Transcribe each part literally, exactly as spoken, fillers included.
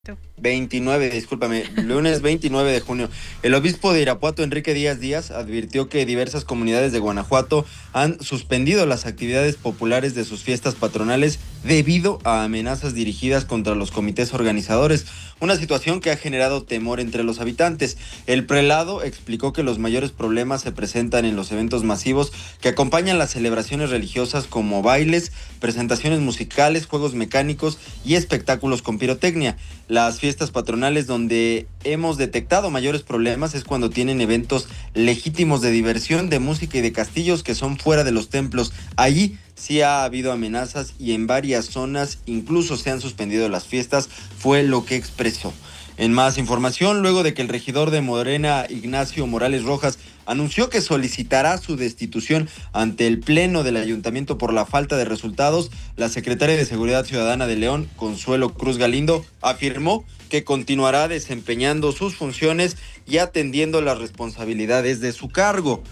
veintinueve, discúlpame, lunes veintinueve de junio. El obispo de Irapuato, Enrique Díaz Díaz, advirtió que diversas comunidades de Guanajuato han suspendido las actividades populares de sus fiestas patronales debido a amenazas dirigidas contra los comités organizadores, una situación que ha generado temor entre los habitantes. El prelado explicó que los mayores problemas se presentan en los eventos masivos que acompañan las celebraciones religiosas, como bailes, presentaciones musicales, juegos mecánicos y espectáculos con pirotecnia. Las fiestas patronales donde hemos detectado mayores problemas es cuando tienen eventos legítimos de diversión, de música y de castillos que son fuera de los templos. Allí sí ha habido amenazas y en varias zonas incluso se han suspendido las fiestas, fue lo que expresó. En más información, luego de que el regidor de Morena, Ignacio Morales Rojas, anunció que solicitará su destitución ante el Pleno del Ayuntamiento por la falta de resultados, la secretaria de Seguridad Ciudadana de León, Consuelo Cruz Galindo, afirmó que continuará desempeñando sus funciones y atendiendo las responsabilidades de su cargo.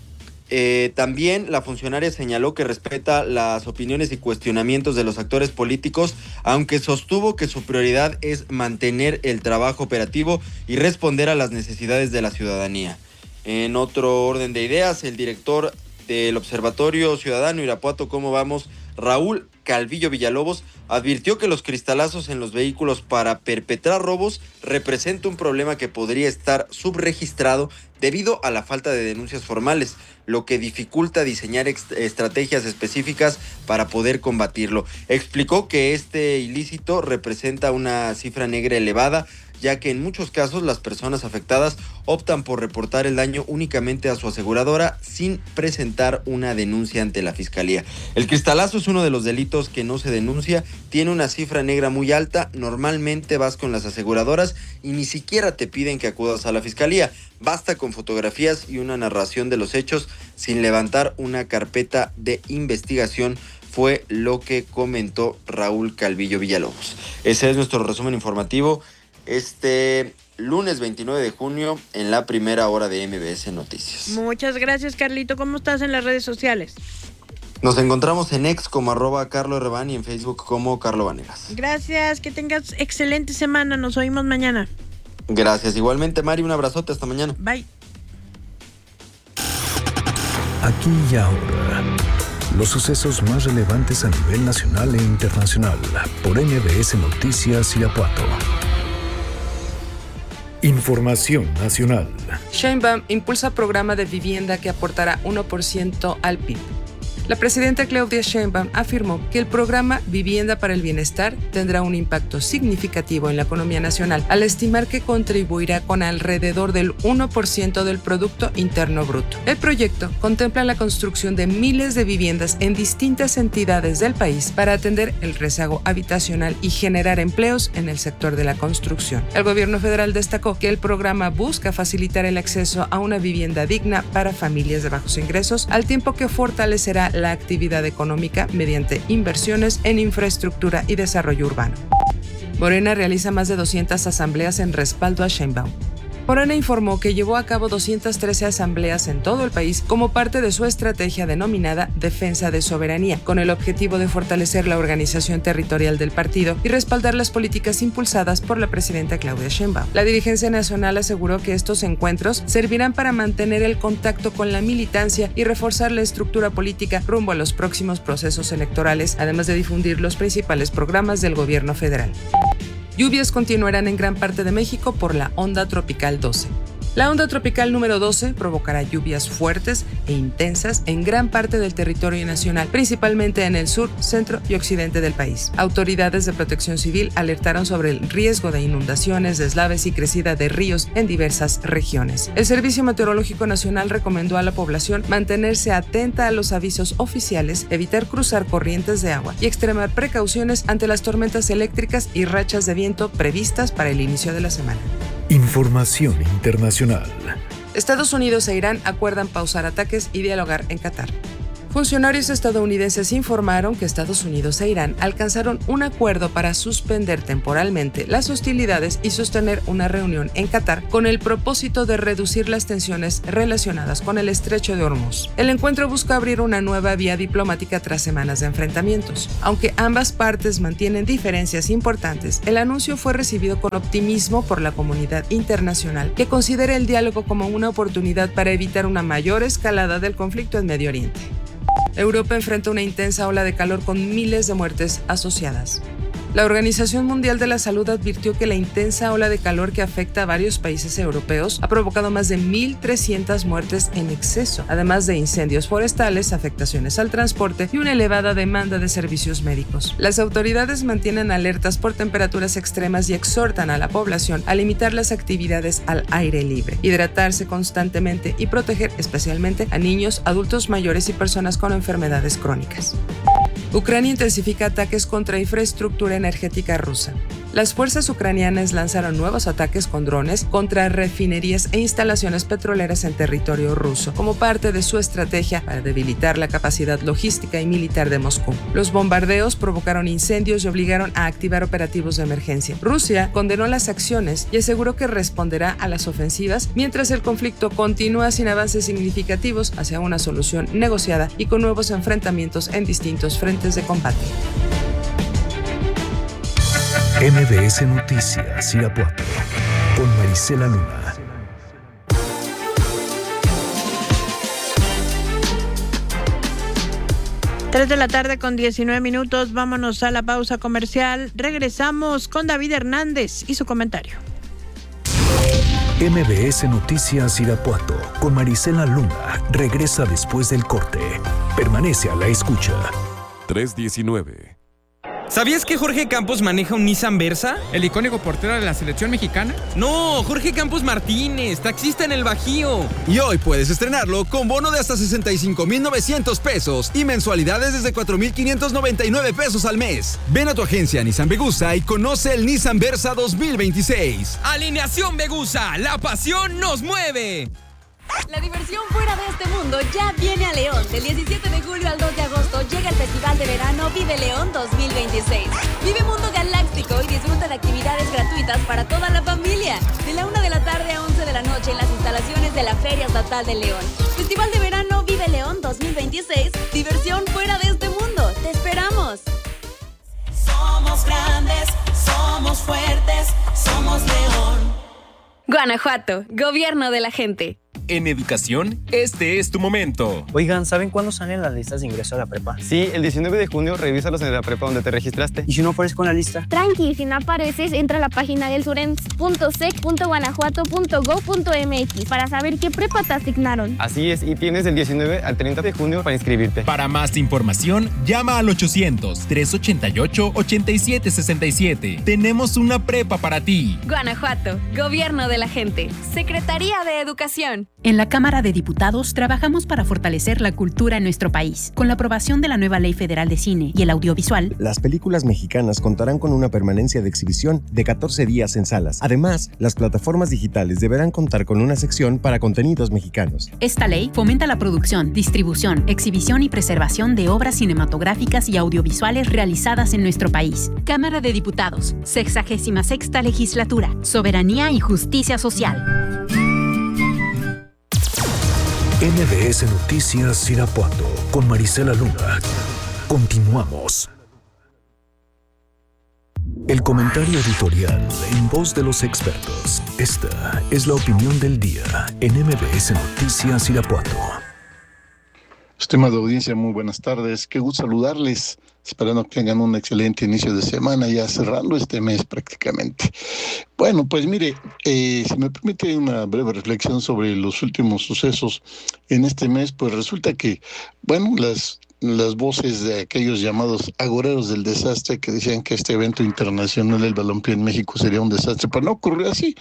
Eh, también la funcionaria señaló que respeta las opiniones y cuestionamientos de los actores políticos, aunque sostuvo que su prioridad es mantener el trabajo operativo y responder a las necesidades de la ciudadanía. En otro orden de ideas, el director del Observatorio Ciudadano Irapuato, ¿cómo vamos?, Raúl Calvillo Villalobos, advirtió que los cristalazos en los vehículos para perpetrar robos representa un problema que podría estar subregistrado debido a la falta de denuncias formales, lo que dificulta diseñar ex- estrategias específicas para poder combatirlo. Explicó que este ilícito representa una cifra negra elevada, ya que en muchos casos las personas afectadas optan por reportar el daño únicamente a su aseguradora sin presentar una denuncia ante la fiscalía. El cristalazo es uno de los delitos que no se denuncia, tiene una cifra negra muy alta, normalmente vas con las aseguradoras y ni siquiera te piden que acudas a la fiscalía, basta con fotografías y una narración de los hechos sin levantar una carpeta de investigación, fue lo que comentó Raúl Calvillo Villalobos. Ese es nuestro resumen informativo este lunes veintinueve de junio en la primera hora de M B S Noticias. Muchas gracias, Carlito. ¿Cómo estás en las redes sociales? Nos encontramos en ex como arroba Carlo Reban y en Facebook como Carlo Vanegas. Gracias, que tengas excelente semana. Nos oímos mañana. Gracias, igualmente, Mari, un abrazote, hasta mañana. Bye. Aquí y ahora, los sucesos más relevantes a nivel nacional e internacional por M B S Noticias Irapuato. Información nacional. Sheinbaum impulsa programa de vivienda que aportará uno por ciento al P I B. La presidenta Claudia Sheinbaum afirmó que el programa Vivienda para el Bienestar tendrá un impacto significativo en la economía nacional, al estimar que contribuirá con alrededor del uno por ciento del Producto Interno Bruto. El proyecto contempla la construcción de miles de viviendas en distintas entidades del país para atender el rezago habitacional y generar empleos en el sector de la construcción. El gobierno federal destacó que el programa busca facilitar el acceso a una vivienda digna para familias de bajos ingresos, al tiempo que fortalecerá la actividad económica mediante inversiones en infraestructura y desarrollo urbano. Morena realiza más de doscientas asambleas en respaldo a Sheinbaum. Morena informó que llevó a cabo doscientas trece asambleas en todo el país como parte de su estrategia denominada Defensa de Soberanía, con el objetivo de fortalecer la organización territorial del partido y respaldar las políticas impulsadas por la presidenta Claudia Sheinbaum. La dirigencia nacional aseguró que estos encuentros servirán para mantener el contacto con la militancia y reforzar la estructura política rumbo a los próximos procesos electorales, además de difundir los principales programas del gobierno federal. Lluvias continuarán en gran parte de México por la onda tropical doce. La onda tropical número doce provocará lluvias fuertes e intensas en gran parte del territorio nacional, principalmente en el sur, centro y occidente del país. Autoridades de protección civil alertaron sobre el riesgo de inundaciones, deslaves y crecida de ríos en diversas regiones. El Servicio Meteorológico Nacional recomendó a la población mantenerse atenta a los avisos oficiales, evitar cruzar corrientes de agua y extremar precauciones ante las tormentas eléctricas y rachas de viento previstas para el inicio de la semana. Información internacional. Estados Unidos e Irán acuerdan pausar ataques y dialogar en Qatar. Funcionarios estadounidenses informaron que Estados Unidos e Irán alcanzaron un acuerdo para suspender temporalmente las hostilidades y sostener una reunión en Qatar con el propósito de reducir las tensiones relacionadas con el estrecho de Hormuz. El encuentro busca abrir una nueva vía diplomática tras semanas de enfrentamientos. Aunque ambas partes mantienen diferencias importantes, el anuncio fue recibido con optimismo por la comunidad internacional, que considera el diálogo como una oportunidad para evitar una mayor escalada del conflicto en Medio Oriente. Europa enfrenta una intensa ola de calor con miles de muertes asociadas. La Organización Mundial de la Salud advirtió que la intensa ola de calor que afecta a varios países europeos ha provocado más de mil trescientas muertes en exceso, además de incendios forestales, afectaciones al transporte y una elevada demanda de servicios médicos. Las autoridades mantienen alertas por temperaturas extremas y exhortan a la población a limitar las actividades al aire libre, hidratarse constantemente y proteger especialmente a niños, adultos mayores y personas con enfermedades crónicas. Ucrania intensifica ataques contra infraestructura energética rusa. Las fuerzas ucranianas lanzaron nuevos ataques con drones contra refinerías e instalaciones petroleras en territorio ruso, como parte de su estrategia para debilitar la capacidad logística y militar de Moscú. Los bombardeos provocaron incendios y obligaron a activar operativos de emergencia. Rusia condenó las acciones y aseguró que responderá a las ofensivas, mientras el conflicto continúa sin avances significativos hacia una solución negociada y con nuevos enfrentamientos en distintos frentes de combate. M B S Noticias Irapuato con Marisela Luna. Tres de la tarde con diecinueve minutos. Vámonos a la pausa comercial. Regresamos con David Hernández y su comentario. M B S Noticias Irapuato con Marisela Luna regresa después del corte. Permanece a la escucha. tres diecinueve. ¿Sabías que Jorge Campos maneja un Nissan Versa? ¿El icónico portero de la selección mexicana? No, Jorge Campos Martínez, taxista en el Bajío. Y hoy puedes estrenarlo con bono de hasta sesenta y cinco mil novecientos pesos y mensualidades desde cuatro mil quinientos noventa y nueve pesos al mes. Ven a tu agencia Nissan Vegusa y conoce el Nissan Versa dos mil veintiséis. Alineación Vegusa, la pasión nos mueve. La diversión fuera de este mundo ya viene a León. Del diecisiete de julio al dos de agosto llega el Festival de Verano Vive León dos mil veintiséis. Vive Mundo Galáctico y disfruta de actividades gratuitas para toda la familia. De la una de la tarde a once de la noche en las instalaciones de la Feria Estatal de León. Festival de Verano Vive León dos mil veintiséis. Diversión fuera de este mundo. ¡Te esperamos! Somos grandes, somos fuertes, somos León. Guanajuato, gobierno de la gente. En educación, este es tu momento. Oigan, ¿saben cuándo salen las listas de ingreso a la prepa? Sí, el diecinueve de junio, revísalos en la prepa donde te registraste. ¿Y si no aparezco en la lista? Tranqui, si no apareces, entra a la página del surens punto sec punto guanajuato punto gob punto mx para saber qué prepa te asignaron. Así es, y tienes del diecinueve al treinta de junio para inscribirte. Para más información, llama al ochocientos, trescientos ochenta y ocho, ochenta y siete sesenta y siete. Tenemos una prepa para ti. Guanajuato, gobierno de la gente. Secretaría de Educación. En la Cámara de Diputados trabajamos para fortalecer la cultura en nuestro país. Con la aprobación de la nueva Ley Federal de Cine y el Audiovisual, las películas mexicanas contarán con una permanencia de exhibición de catorce días en salas. Además, las plataformas digitales deberán contar con una sección para contenidos mexicanos. Esta ley fomenta la producción, distribución, exhibición y preservación de obras cinematográficas y audiovisuales realizadas en nuestro país. Cámara de Diputados, sexagésima sexta Legislatura, Soberanía y Justicia Social. M B S Noticias Irapuato con Marisela Luna. Continuamos. El comentario editorial en voz de los expertos. Esta es la opinión del día en M B S Noticias Irapuato. Estimada audiencia, muy buenas tardes. Qué gusto saludarles. Esperando que tengan un excelente inicio de semana, ya cerrando este mes prácticamente. Bueno, pues mire, eh, si me permite una breve reflexión sobre los últimos sucesos en este mes, pues resulta que, bueno, las, las voces de aquellos llamados agoreros del desastre que decían que este evento internacional del balompié en México sería un desastre, pero no ocurrió así.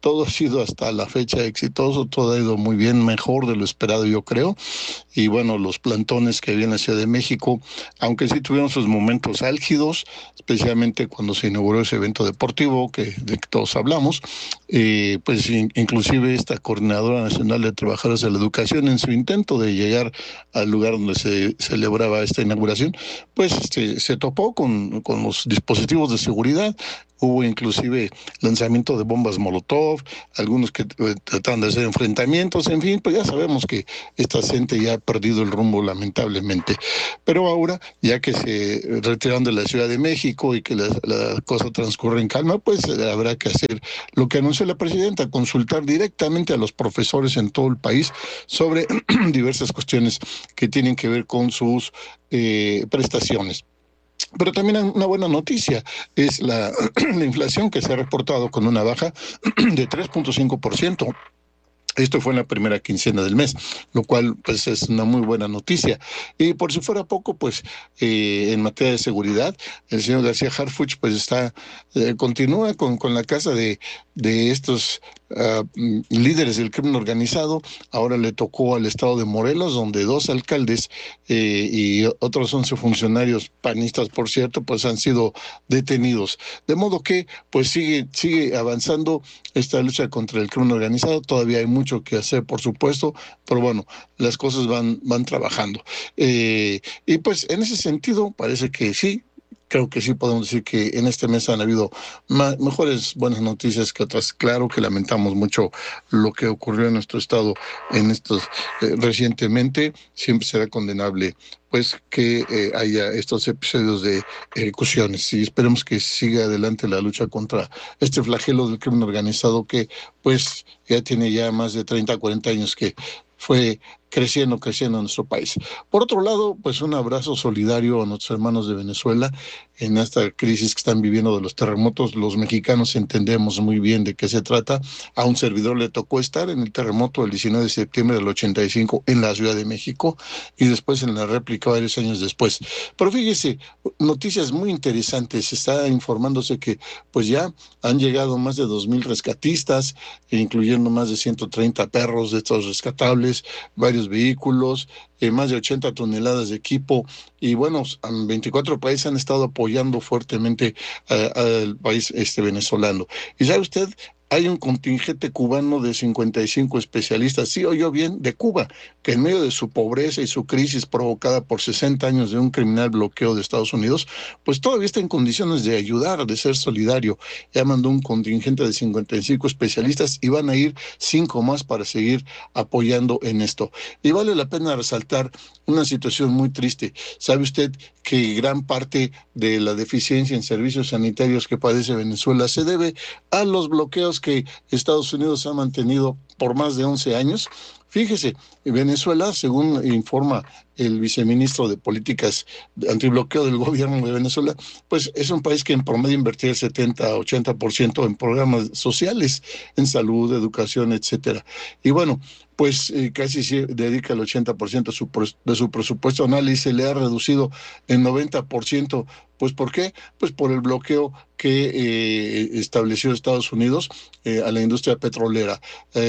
todo ha sido hasta la fecha exitoso, todo ha ido muy bien, mejor de lo esperado yo creo, y bueno, los plantones que había en la Ciudad de México, aunque sí tuvieron sus momentos álgidos, especialmente cuando se inauguró ese evento deportivo que de que todos hablamos, eh, pues in, inclusive esta Coordinadora Nacional de Trabajadores de la Educación, en su intento de llegar al lugar donde se celebraba esta inauguración, pues este, se topó con, con los dispositivos de seguridad. Hubo inclusive lanzamiento de bombas Molotov, algunos que eh, trataron de hacer enfrentamientos, en fin, pues ya sabemos que esta gente ya ha perdido el rumbo lamentablemente. Pero ahora, ya que se retiraron de la Ciudad de México y que la, la cosa transcurre en calma, pues eh, habrá que hacer lo que anunció la presidenta, consultar directamente a los profesores en todo el país sobre diversas cuestiones que tienen que ver con sus eh, prestaciones. Pero también una buena noticia es la, la inflación, que se ha reportado con una baja de tres punto cinco por ciento. Esto fue en la primera quincena del mes, lo cual pues es una muy buena noticia. Y por si fuera poco, pues eh, en materia de seguridad, el señor García Harfuch pues está, eh, continúa con, con la casa de, de estos uh, líderes del crimen organizado. Ahora le tocó al estado de Morelos, donde dos alcaldes eh, y otros once funcionarios panistas, por cierto, pues han sido detenidos. De modo que pues sigue, sigue avanzando esta lucha contra el crimen organizado. Todavía hay mucho que hacer, por supuesto, pero bueno, las cosas van, van trabajando. Eh, y pues en ese sentido parece que sí, creo que sí podemos decir que en este mes han habido más, mejores buenas noticias que otras. Claro que lamentamos mucho lo que ocurrió en nuestro estado en estos eh, recientemente. Siempre será condenable pues que eh, haya estos episodios de ejecuciones, y esperemos que siga adelante la lucha contra este flagelo del crimen organizado que pues ya tiene ya más de treinta, cuarenta años que fue creciendo, creciendo en nuestro país. Por otro lado, pues un abrazo solidario a nuestros hermanos de Venezuela en esta crisis que están viviendo de los terremotos. Los mexicanos entendemos muy bien de qué se trata. A un servidor le tocó estar en el terremoto del diecinueve de septiembre del ochenta y cinco en la Ciudad de México y después en la réplica varios años después. Pero fíjese, noticias muy interesantes. Está informándose que pues ya han llegado más de dos mil rescatistas, incluyendo más de ciento treinta perros de estos rescatables, varios vehículos, eh, más de ochenta toneladas de equipo, y bueno, veinticuatro países han estado apoyando fuertemente uh, al país este venezolano. ¿Y sabe usted? Hay un contingente cubano de cincuenta y cinco especialistas, sí oyó bien, de Cuba, que en medio de su pobreza y su crisis provocada por sesenta años de un criminal bloqueo de Estados Unidos, pues todavía está en condiciones de ayudar, de ser solidario. Ya mandó un contingente de cincuenta y cinco especialistas y van a ir cinco más para seguir apoyando en esto. Y vale la pena resaltar una situación muy triste. ¿Sabe usted que gran parte de la deficiencia en servicios sanitarios que padece Venezuela se debe a los bloqueos que Estados Unidos ha mantenido por más de once años? Fíjese, Venezuela, según informa el viceministro de Políticas Antibloqueo del gobierno de Venezuela, pues es un país que en promedio invertía el setenta a ochenta por ciento en programas sociales, en salud, educación, etcétera. Y bueno, pues eh, casi se dedica el ochenta por ciento de su, de su presupuesto anual y se le ha reducido en noventa por ciento. ¿Pues por qué? Pues por el bloqueo que eh, estableció Estados Unidos eh, a la industria petrolera.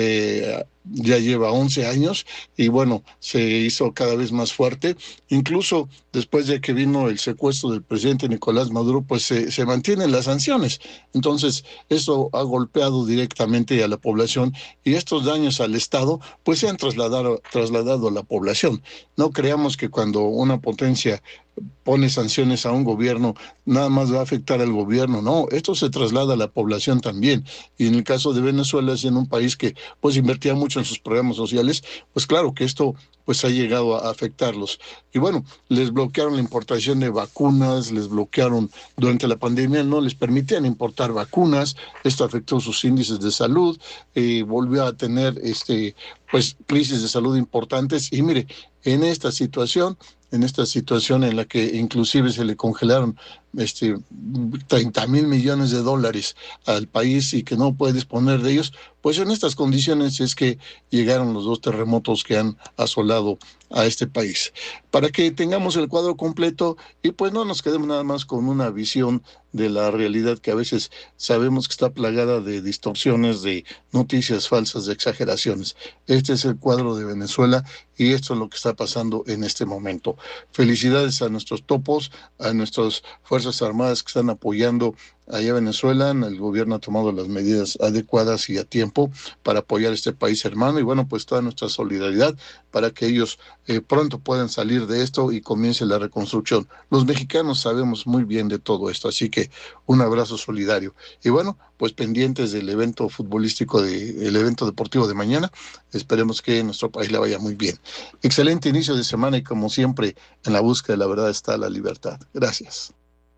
Eh, ya lleva once años y bueno, se hizo cada vez más fuerte. Incluso después de que vino el secuestro del presidente Nicolás Maduro, pues se, se mantienen las sanciones. Entonces, eso ha golpeado directamente a la población y estos daños al Estado, pues se han trasladado, trasladado a la población. No creamos que cuando una potencia pone sanciones a un gobierno, nada más va a afectar al gobierno. No, esto se traslada a la población también. Y en el caso de Venezuela, es en un país que pues invertía mucho en sus programas sociales, pues claro que esto pues ha llegado a afectarlos. Y bueno, les bloquearon la importación de vacunas, les bloquearon durante la pandemia, no les permitían importar vacunas, esto afectó sus índices de salud, eh, volvió a tener este pues crisis de salud importantes. Y mire, en esta situación, en esta situación en la que inclusive se le congelaron este treinta mil millones de dólares al país y que no puede disponer de ellos, pues en estas condiciones es que llegaron los dos terremotos que han asolado a este país. Para que tengamos el cuadro completo y pues no nos quedemos nada más con una visión de la realidad que a veces sabemos que está plagada de distorsiones, de noticias falsas, de exageraciones. Este es el cuadro de Venezuela y esto es lo que está pasando en este momento. Felicidades a nuestros topos, a nuestras Fuerzas Armadas que están apoyando allá en Venezuela. El gobierno ha tomado las medidas adecuadas y a tiempo para apoyar a este país hermano y bueno, pues toda nuestra solidaridad para que ellos eh, pronto puedan salir de esto y comience la reconstrucción. Los mexicanos sabemos muy bien de todo esto, así que un abrazo solidario. Y bueno, pues pendientes del evento futbolístico, de, el evento deportivo de mañana, esperemos que nuestro país le vaya muy bien. Excelente inicio de semana y como siempre, en la búsqueda de la verdad está la libertad. Gracias.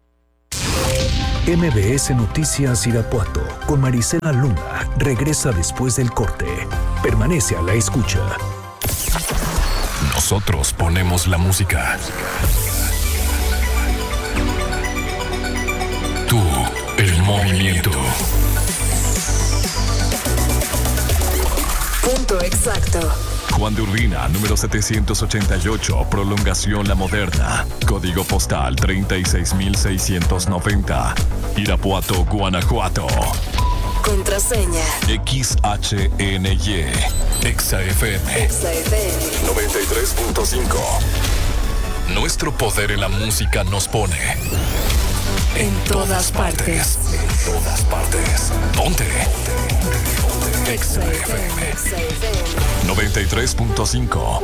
M B S Noticias Irapuato con Marisela Luna regresa después del corte. Permanece a la escucha. Nosotros ponemos la música. Tú, el movimiento. Punto exacto. Juan de Urbina, número setecientos ochenta y ocho, prolongación La Moderna. Código postal treinta y seis mil seiscientos noventa. Irapuato, Guanajuato. Contraseña. X H N Y. Exa F M. Exa F M. noventa y tres punto cinco. Nuestro poder en la música nos pone en, en todas, todas partes. partes. En todas partes. Ponte. Exa F M. noventa y tres punto cinco.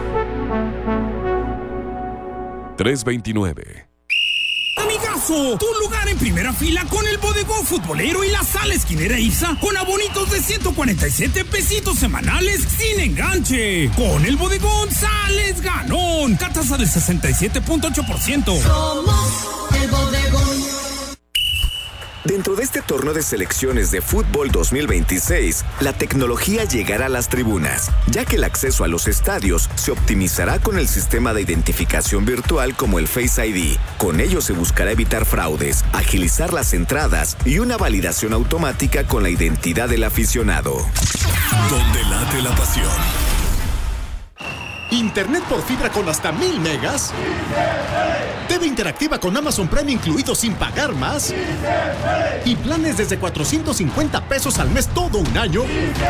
trescientos veintinueve. Amigazo, tu lugar en primera fila con el bodegón futbolero y la sala esquinera Isa con abonitos de ciento cuarenta y siete pesitos semanales sin enganche. Con el bodegón sales ganón. Catasa del sesenta y siete punto ocho por ciento. Somos el bodegón. Dentro de este torneo de selecciones de fútbol dos mil veintiséis, la tecnología llegará a las tribunas, ya que el acceso a los estadios se optimizará con el sistema de identificación virtual como el Face I D. Con ello se buscará evitar fraudes, agilizar las entradas y una validación automática con la identidad del aficionado. Donde late la pasión. Internet por fibra con hasta mil megas. T V interactiva con Amazon Prime incluido sin pagar más. Y planes desde cuatrocientos cincuenta pesos al mes todo un año.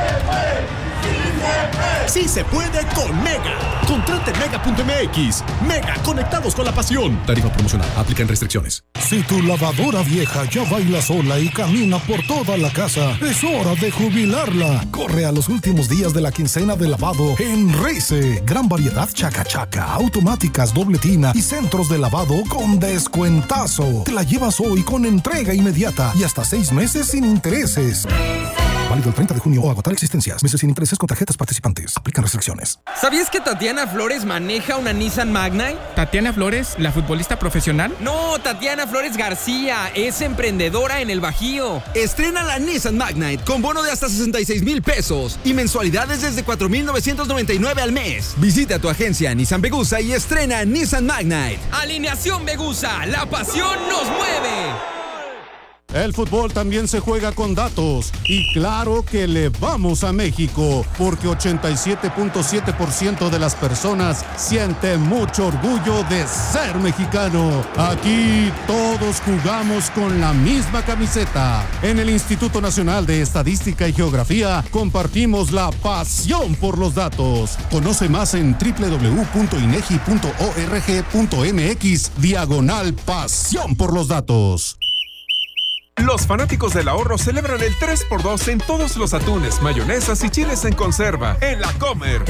Sí se puede con Mega. Contrate mega punto m x. Mega, conectados con la pasión. Tarifa promocional. Aplican restricciones. Si tu lavadora vieja ya baila sola y camina por toda la casa, es hora de jubilarla. Corre a los últimos días de la quincena de lavado en Rice. Gran variedad chaca chaca, automáticas, doble tina y centros de lavado con descuentazo. Te la llevas hoy con entrega inmediata y hasta seis meses sin intereses. Válido el treinta de junio o agotar existencias. Meses sin intereses con tarjetas participantes. Aplican restricciones. ¿Sabías que Tatiana Flores maneja una Nissan Magnite? ¿Tatiana Flores, la futbolista profesional? No, Tatiana Flores García. Es emprendedora en el Bajío. Estrena la Nissan Magnite con bono de hasta sesenta y seis mil pesos y mensualidades desde cuatro mil novecientos noventa y nueve al mes. Visita tu agencia Nissan Vegusa y estrena Nissan Magnite. Alineación Vegusa. La pasión nos mueve. El fútbol también se juega con datos y claro que le vamos a México porque ochenta y siete punto siete por ciento de las personas sienten mucho orgullo de ser mexicano. Aquí todos jugamos con la misma camiseta. En el Instituto Nacional de Estadística y Geografía compartimos la pasión por los datos. Conoce más en doble u doble u doble u punto inegi punto org punto m x diagonal pasión por los datos. Los fanáticos del ahorro celebran el tres por dos en todos los atunes, mayonesas y chiles en conserva en La Comer.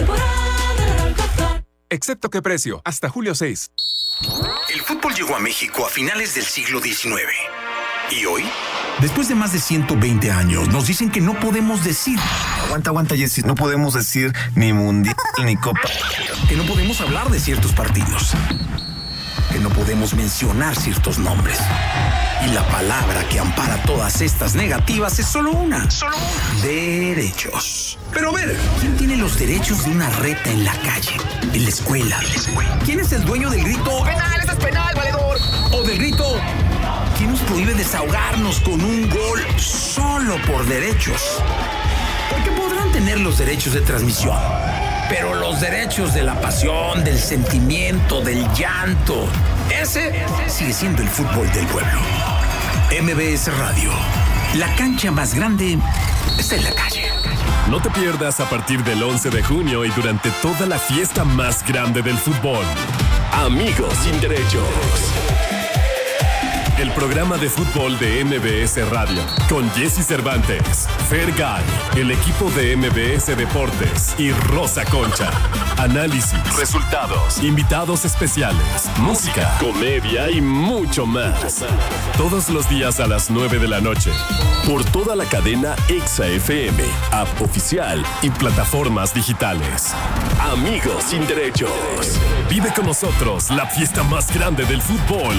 Excepto qué precio, hasta julio seis. El fútbol llegó a México a finales del siglo diecinueve. ¿Y hoy? Después de más de ciento veinte años, nos dicen que no podemos decir. Aguanta, aguanta, Jessy. No podemos decir ni mundial ni copa. Que no podemos hablar de ciertos partidos. Que no podemos mencionar ciertos nombres. Y la palabra que ampara todas estas negativas es solo una. Solo una. Derechos. Pero a ver, ¿quién tiene los derechos de una reta en la calle? En la escuela. En la escuela. ¿Quién es el dueño del grito? ¡Penal, eso es penal, valedor! O del grito, ¿quién nos prohíbe desahogarnos con un gol solo por derechos? Porque podrán tener los derechos de transmisión, pero los derechos de la pasión, del sentimiento, del llanto, ese sigue siendo el fútbol del pueblo. M B S Radio. La cancha más grande está en la calle. No te pierdas a partir del once de junio y durante toda la fiesta más grande del fútbol. Amigos sin derechos. El programa de fútbol de M B S Radio, con Jesse Cervantes, Fergay, el equipo de M B S Deportes y Rosa Concha. Análisis, resultados, invitados especiales, música, comedia y mucho más. Todos los días a las nueve de la noche. Por toda la cadena Exa F M, app oficial y plataformas digitales. Amigos sin derechos. Vive con nosotros la fiesta más grande del fútbol.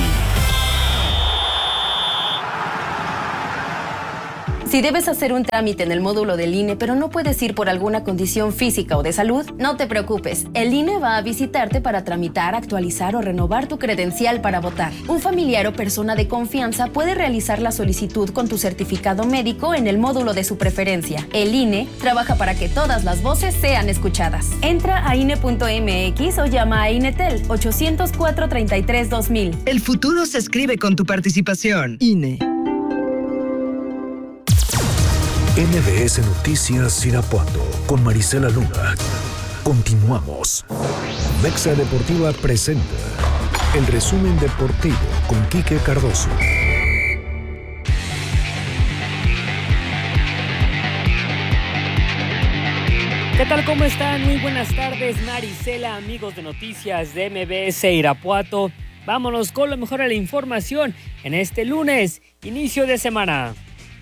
Si debes hacer un trámite en el módulo del I N E, pero no puedes ir por alguna condición física o de salud, no te preocupes. El I N E va a visitarte para tramitar, actualizar o renovar tu credencial para votar. Un familiar o persona de confianza puede realizar la solicitud con tu certificado médico en el módulo de su preferencia. El I N E trabaja para que todas las voces sean escuchadas. Entra a I N E punto M X o llama a INETEL ochocientos cuatro treinta y tres dos mil. El futuro se escribe con tu participación. I N E. M B S Noticias Irapuato con Marisela Luna. Continuamos. Mexa Deportiva presenta el resumen deportivo con Quique Cardoso. ¿Qué tal? ¿Cómo están? Muy buenas tardes, Marisela, amigos de Noticias de M B S Irapuato. Vámonos con lo mejor de la información en este lunes, inicio de semana.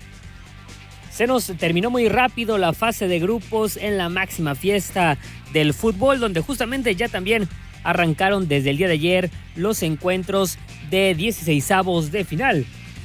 Se nos terminó muy rápido la fase de grupos en la máxima fiesta del fútbol, donde justamente ya también arrancaron desde el día de ayer los encuentros de dieciseisavos de final.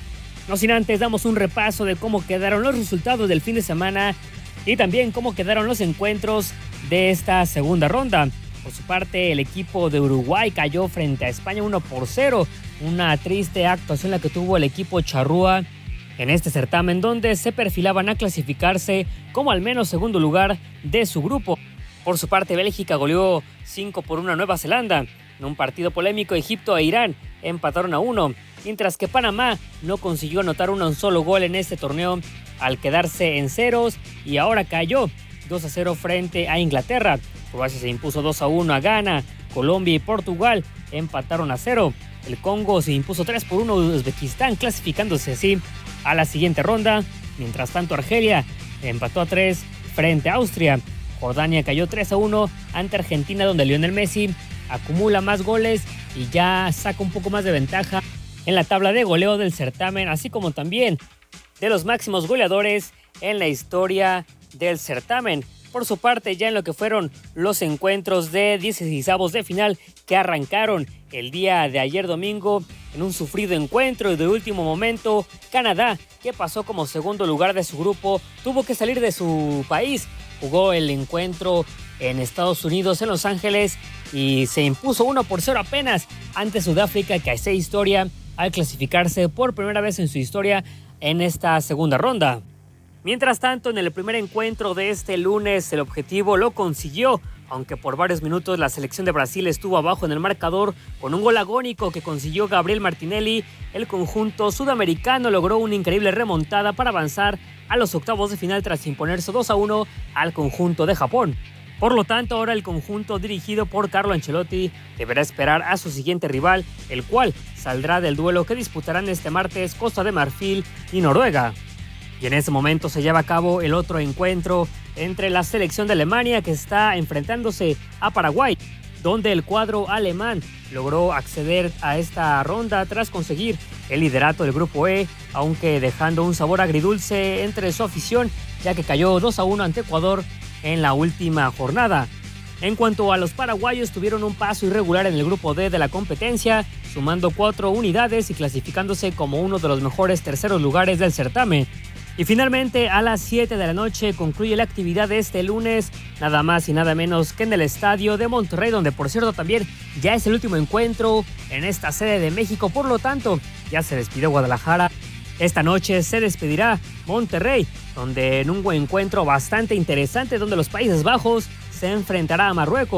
No sin antes damos un repaso de cómo quedaron los resultados del fin de semana y también cómo quedaron los encuentros de esta segunda ronda. Por su parte, el equipo de Uruguay cayó frente a España uno por cero, una triste actuación la que tuvo el equipo charrúa en este certamen, donde se perfilaban a clasificarse como al menos segundo lugar de su grupo. Por su parte, Bélgica goleó cinco por uno a Nueva Zelanda. En un partido polémico, Egipto e Irán empataron a uno, mientras que Panamá no consiguió anotar un solo gol en este torneo al quedarse en ceros y ahora cayó dos a cero frente a Inglaterra. Croacia se impuso dos a uno a Ghana. Colombia y Portugal empataron a cero. El Congo se impuso tres por uno a Uzbekistán, clasificándose así a la siguiente ronda. Mientras tanto, Argelia empató a tres frente a Austria. Jordania cayó tres a uno ante Argentina, donde Lionel Messi acumula más goles y ya saca un poco más de ventaja en la tabla de goleo del certamen, así como también de los máximos goleadores en la historia del certamen. Por su parte, ya en lo que fueron los encuentros de dieciseisavos de final que arrancaron el día de ayer domingo en un sufrido encuentro y de último momento, Canadá, que pasó como segundo lugar de su grupo, tuvo que salir de su país. Jugó el encuentro en Estados Unidos, en Los Ángeles, y se impuso uno por cero apenas ante Sudáfrica, que hace historia al clasificarse por primera vez en su historia en esta segunda ronda. Mientras tanto, en el primer encuentro de este lunes, el objetivo lo consiguió, aunque por varios minutos la selección de Brasil estuvo abajo en el marcador con un gol agónico que consiguió Gabriel Martinelli. El conjunto sudamericano logró una increíble remontada para avanzar a los octavos de final tras imponerse dos a uno al conjunto de Japón. Por lo tanto, ahora el conjunto dirigido por Carlo Ancelotti deberá esperar a su siguiente rival, el cual saldrá del duelo que disputarán este martes Costa de Marfil y Noruega. Y en ese momento se lleva a cabo el otro encuentro entre la selección de Alemania, que está enfrentándose a Paraguay, donde el cuadro alemán logró acceder a esta ronda tras conseguir el liderato del grupo E, aunque dejando un sabor agridulce entre su afición, ya que cayó dos a uno ante Ecuador en la última jornada. En cuanto a los paraguayos, tuvieron un paso irregular en el grupo D de la competencia, sumando cuatro unidades y clasificándose como uno de los mejores terceros lugares del certamen. Y finalmente, a las siete de la noche concluye la actividad de este lunes, nada más y nada menos que en el estadio de Monterrey, donde por cierto también ya es el último encuentro en esta sede de México, por lo tanto ya se despidió Guadalajara. Esta noche se despedirá Monterrey, donde en un buen encuentro bastante interesante, donde los Países Bajos se enfrentará a Marruecos.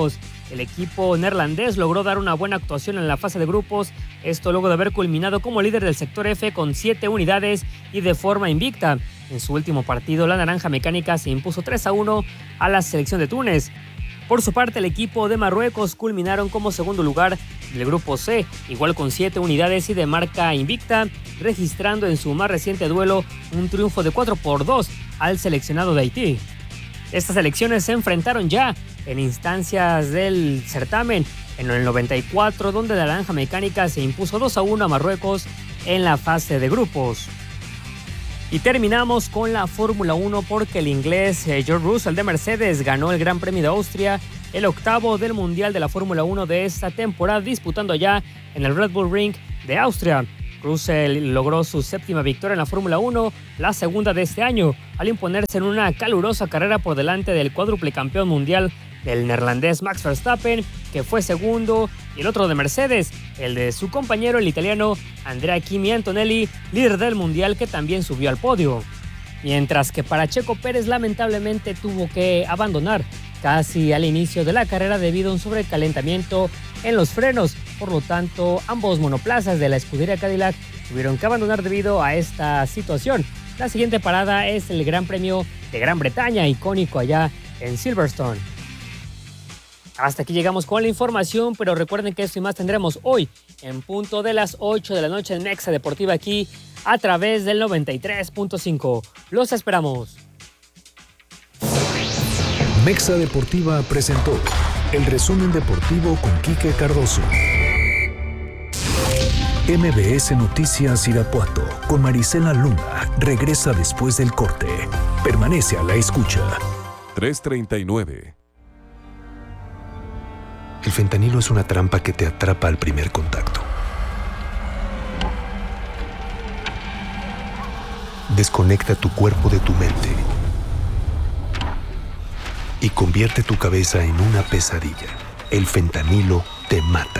el equipo neerlandés logró dar una buena actuación en la fase de grupos, esto luego de haber culminado como líder del sector F con siete unidades y de forma invicta. En su último partido, la Naranja Mecánica se impuso tres a uno a la selección de Túnez. Por su parte, el equipo de Marruecos culminaron como segundo lugar del grupo C, igual con siete unidades y de marca invicta, registrando en su más reciente duelo un triunfo de cuatro por dos al seleccionado de Haití. Estas selecciones se enfrentaron ya en instancias del certamen en el noventa y cuatro, donde la Naranja Mecánica se impuso dos a uno a Marruecos en la fase de grupos. Y terminamos con la Fórmula uno porque el inglés eh, George Russell de Mercedes ganó el Gran Premio de Austria, el octavo del Mundial de la Fórmula uno de esta temporada, disputando ya en el Red Bull Ring de Austria. Russell logró su séptima victoria en la Fórmula uno, la segunda de este año, al imponerse en una calurosa carrera por delante del cuádruple campeón mundial del neerlandés Max Verstappen, que fue segundo, y el otro de Mercedes, el de su compañero, el italiano Andrea Kimi Antonelli, líder del mundial, que también subió al podio. Mientras que para Checo Pérez lamentablemente tuvo que abandonar casi al inicio de la carrera debido a un sobrecalentamiento en los frenos. Por lo tanto, ambos monoplazas de la escudería Cadillac tuvieron que abandonar debido a esta situación. La siguiente parada es el Gran Premio de Gran Bretaña, icónico allá en Silverstone. Hasta aquí llegamos con la información, pero recuerden que esto y más tendremos hoy en punto de las ocho de la noche en Mexa Deportiva aquí a través del noventa y tres punto cinco. Los esperamos. Mexa Deportiva presentó el resumen deportivo con Quique Cardoso. M B S Noticias Irapuato con Marisela Luna regresa después del corte. Permanece a la escucha. tres treinta y nueve. El fentanilo es una trampa que te atrapa al primer contacto. Desconecta tu cuerpo de tu mente y convierte tu cabeza en una pesadilla. El fentanilo te mata.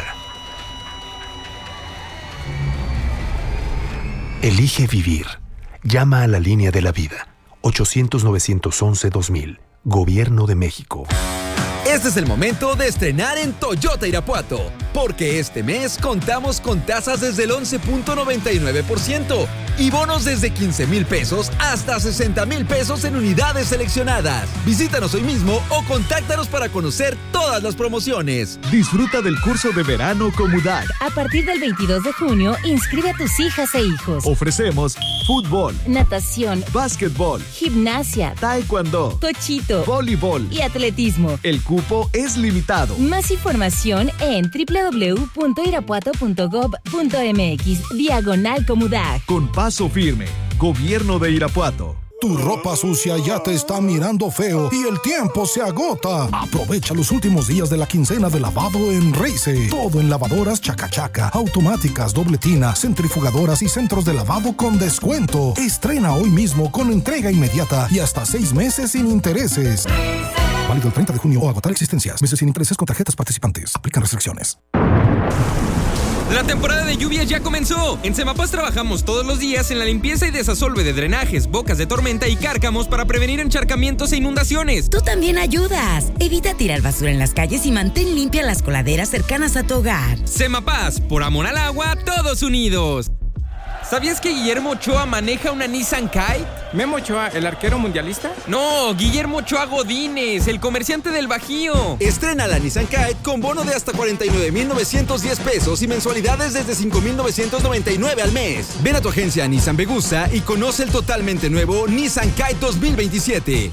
Elige vivir. Llama a la línea de la vida. ochocientos, novecientos once, dos mil. Gobierno de México. Este es el momento de estrenar en Toyota Irapuato, porque este mes contamos con tasas desde el once punto noventa y nueve por ciento y bonos desde quince mil pesos hasta sesenta mil pesos en unidades seleccionadas. Visítanos hoy mismo o contáctanos para conocer todas las promociones. Disfruta del curso de verano Comudac. A partir del veintidós de junio, inscribe a tus hijas e hijos. Ofrecemos fútbol, natación, básquetbol, gimnasia, taekwondo, tochito, voleibol y atletismo. El cupo es limitado. Más información en doble u doble u doble u punto irapuato punto gob punto mx diagonal Comudac. Con paso firme, Gobierno de Irapuato. Tu ropa sucia ya te está mirando feo y el tiempo se agota. Aprovecha los últimos días de la quincena de lavado en Reise. Todo en lavadoras Chaca Chaca, automáticas, doble tina, centrifugadoras y centros de lavado con descuento. Estrena hoy mismo con entrega inmediata y hasta seis meses sin intereses. Válido el treinta de junio o agotar existencias. Meses sin intereses con tarjetas participantes. Aplican restricciones. La temporada de lluvias ya comenzó. En Semapaz trabajamos todos los días en la limpieza y desasolve de drenajes, bocas de tormenta y cárcamos para prevenir encharcamientos e inundaciones. Tú también ayudas. Evita tirar basura en las calles y mantén limpias las coladeras cercanas a tu hogar. Semapaz, por amor al agua, todos unidos. ¿Sabías que Guillermo Ochoa maneja una Nissan Kite? ¿Memo Ochoa, el arquero mundialista? No, Guillermo Ochoa Godínez, el comerciante del Bajío. Estrena la Nissan Kite con bono de hasta cuarenta y nueve mil novecientos diez pesos y mensualidades desde cinco mil novecientos noventa y nueve al mes. Ven a tu agencia Nissan Vegusta y conoce el totalmente nuevo Nissan Kite dos mil veintisiete.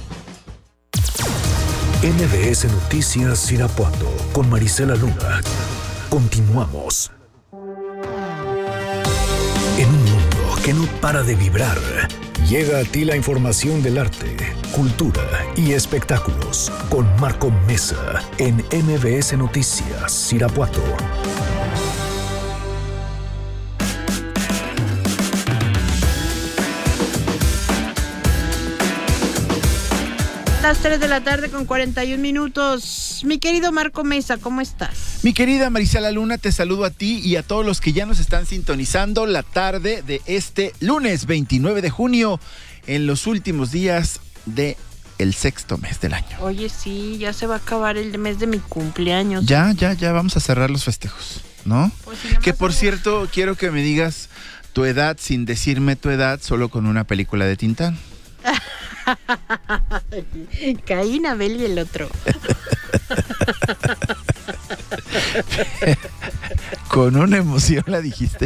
M B S Noticias Irapuato con Marisela Luna. Continuamos. En un mundo que no para de vibrar, llega a ti la información del arte, cultura y espectáculos con Marco Mesa en M B S Noticias Irapuato. Las tres de la tarde con cuarenta y un minutos. Mi querido Marco Mesa, ¿cómo estás? Mi querida Marisela Luna, te saludo a ti y a todos los que ya nos están sintonizando la tarde de este lunes veintinueve de junio, en los últimos días de el sexto mes del año. Oye, sí, ya se va a acabar el mes de mi cumpleaños. Ya, ya, ya vamos a cerrar los festejos, ¿no? Pues si que por cierto, quiero que me digas tu edad sin decirme tu edad, solo con una película de Tintán. Caín, Abel y el otro. Con una emoción la dijiste.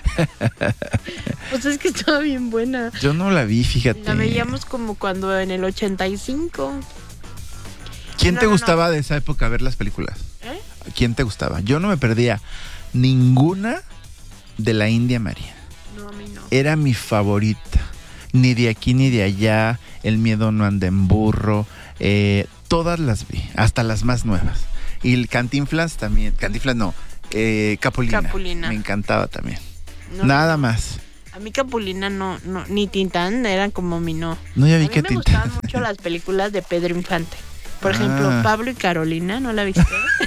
Pues es que estaba bien buena. Yo no la vi, fíjate. La veíamos como cuando en el ochenta y cinco. ¿Quién no, te no, gustaba no. de esa época ver las películas? ¿Eh? ¿Quién te gustaba? Yo no me perdía ninguna de la India María. No, a mí no. Era mi favorita. Ni de aquí ni de allá. El miedo no anda en burro. Eh, todas las vi, hasta las más nuevas. Y el Cantinflas también. Cantinflas no. Eh, Capulina. Capulina. Me encantaba también. No, Nada más. A mí Capulina no, no, ni Tintán eran como mi no. No, ya vi a mí que me Tintán. gustaban mucho las películas de Pedro Infante. Por Ah. ejemplo, Pablo y Carolina, ¿no la viste?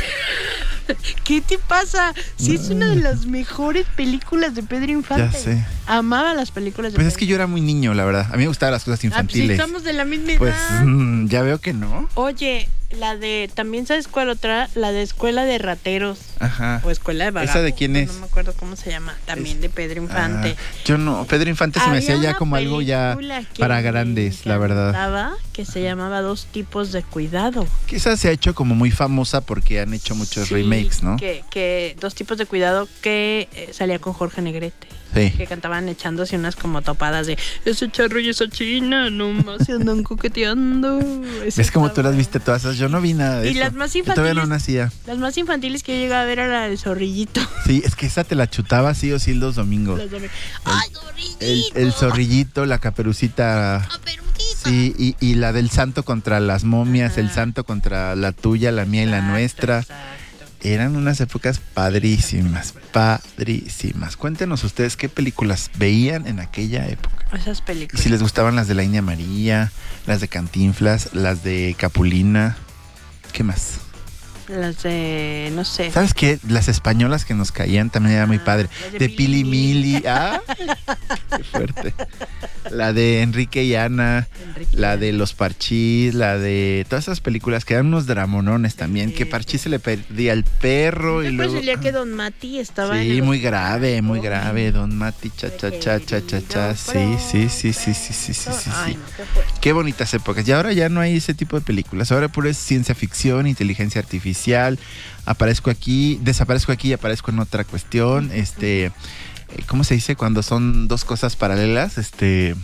¿Qué te pasa? Sí, es una de las mejores películas de Pedro Infante. Ya sé. Amaba las películas de Pues Pedro. es que yo era muy niño, la verdad. A mí me gustaban las cosas Ah, pues infantiles. estamos de la misma edad. Pues mm, ya veo que no. Oye, la de, ¿también sabes cuál otra? La de Escuela de Rateros. Ajá. O Escuela de Vagabundos. ¿Esa de quién es? No me acuerdo cómo se llama. También de Pedro Infante. Ah, yo no. Pedro Infante se me Había hacía ya una como algo ya película que para me grandes, la verdad. encantaba, que se llamaba Dos tipos de cuidado. Quizás se ha hecho como muy famosa porque han hecho muchos Sí, remakes, ¿no? Que, que Dos tipos de cuidado que eh, salía con Jorge Negrete. Sí. Que cantaban echándose unas como topadas de ese charro y esa china, nomás se andan coqueteando. Ese ¿Ves como tú estaba- las viste todas esas? Yo no vi nada de Y eso. las más Yo todavía infantiles. no nacía. Las más infantiles que yo llegaba a ver era la del zorrillito. Sí, es que esa te la chutaba sí o sí los domingos. Las de- ¡Ay, El, el zorrillito, la caperucita. Sí, y, y la del santo contra las momias, el santo contra la tuya, la mía y la nuestra. Eran unas épocas padrísimas, padrísimas. Cuéntenos ustedes qué películas veían en aquella época. Esas Y películas. si les gustaban las de la India María, las de Cantinflas, las de Capulina. ¿Qué más? Las de, no sé. ¿Sabes qué? Las españolas que nos caían también era muy padre. las de De Pili Mili. Ah, qué fuerte. La de Enrique y Ana, la de Los Parchís, la de todas esas películas que eran unos dramonones también, que Parchís se le perdía al perro y Después luego... el día que Don Mati estaba en Sí, el muy hospital. grave, muy grave, Don Mati, cha, cha, cha, cha, cha, cha. Sí, sí, sí, sí, sí, sí, sí, sí, Ay, sí. no, qué fuerte. Qué bonitas épocas. Y ahora ya no hay ese tipo de películas. Ahora puro es ciencia ficción, inteligencia artificial. Aparezco aquí, desaparezco aquí y aparezco en otra cuestión. Este, ¿cómo se dice cuando son dos cosas paralelas? Este,